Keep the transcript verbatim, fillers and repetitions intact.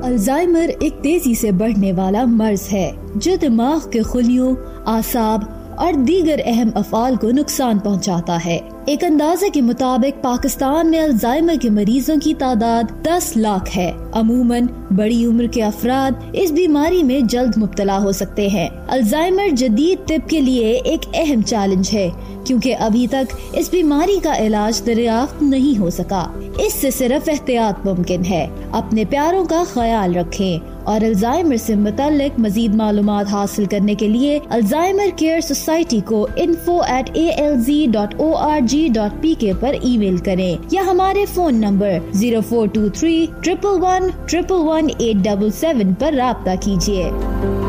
Alzheimer एक तेजी से बढ़ने वाला मर्ज है जो दिमाग के खुलियों, आसाब और दीगर अहम अफआल को नुकसान पहुंचाता है। एक अंदाजे के मुताबिक पाकिस्तान में अल्जाइमर के मरीजों की तादाद दस लाख है। अमूमन बड़ी उम्र के अफराद इस बीमारी में जल्द मुब्तला हो सकते हैं। अल्जाइमर जदीद तिब के लिए एक अहम चैलेंज है क्योंकि अभी तक इस बीमारी का इलाज दरियाफ्त नहीं हो सका। इससे सिर्फ एहतियात मुमकिन है। अपने प्यारों का ख्याल रखें और अल्जाइमर से मुताल्लिक मजीद मालूमात हासिल करने के लिए अल्जाइमर केयर सोसाइटी को info at A L G dot O R G dot P के पर ईमेल करें या हमारे phone number zero four to three triple one triple one eight double seven पर राब्ता कीजिए।